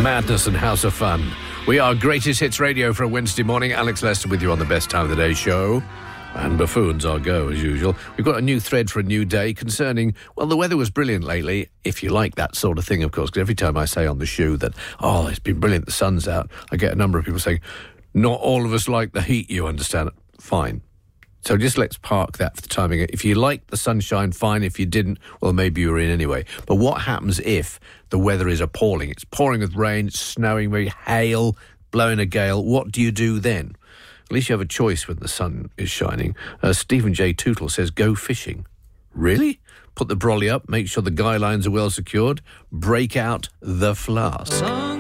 Madness and House of Fun. We are Greatest Hits Radio for a Wednesday morning. Alex Lester with you on the Best Time of the Day show. And buffoons our go, as usual. We've got a new thread for a new day concerning, well, the weather was brilliant lately, if you like that sort of thing, of course, because every time I say on the show that, oh, it's been brilliant, the sun's out, I get a number of people saying, not all of us like the heat, you understand. Fine. So just let's park that for the timing. If you liked the sunshine, fine. If you didn't, well, maybe you were in anyway. But what happens if the weather is appalling? It's pouring with rain, it's snowing, maybe hail, blowing a gale. What do you do then? At least you have a choice when the sun is shining. Stephen J. Tootle says, go fishing. Really? Put the brolly up, make sure the guy lines are well secured, break out the flask.